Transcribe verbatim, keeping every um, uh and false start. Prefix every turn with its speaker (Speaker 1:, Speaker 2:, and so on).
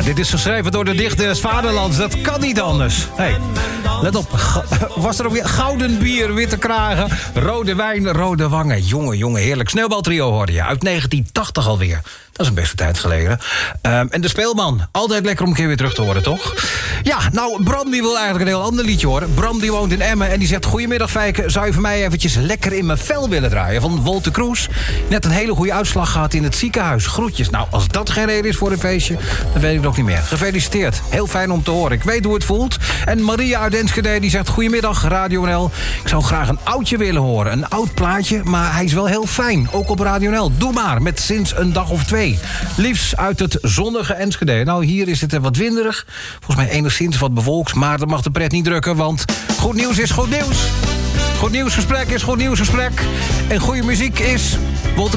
Speaker 1: Dit is geschreven door de dichter des Vaderlands. Dat kan niet anders. Hey, let op. Was er ook weer gouden bier, witte kragen, rode wijn, rode wangen. Jongen, jongen, heerlijk. Sneeuwbaltrio hoorde je. Uit negentien tachtig alweer. Dat is een beste tijd geleden. Um, en de Speelman. Altijd lekker om een keer weer terug te horen, toch? Ja, nou, Bram die wil eigenlijk een heel ander liedje horen. Bram die woont in Emmen en die zegt... Goedemiddag, Fijke. Zou je voor mij eventjes lekker in mijn vel willen draaien? Van Wolter Kroes. Net een hele goede uitslag gehad in het ziekenhuis. Groetjes. Nou, als dat geen reden is voor een feestje... dan weet ik het ook niet meer. Gefeliciteerd. Heel fijn om te horen. Ik weet hoe het voelt. En Maria uit Enschede die zegt... Goedemiddag, Radio N L. Ik zou graag een oudje willen horen. Een oud plaatje, maar hij is wel heel fijn. Ook op Radio N L. Doe maar, met Sinds een dag of twee. Liefst uit het zonnige Enschede. Nou, hier is het wat winderig. Volgens mij enigszins wat bewolkt. Maar dat mag de pret niet drukken, want goed nieuws is goed nieuws. Goed nieuwsgesprek is goed nieuwsgesprek. En goede muziek is Wolter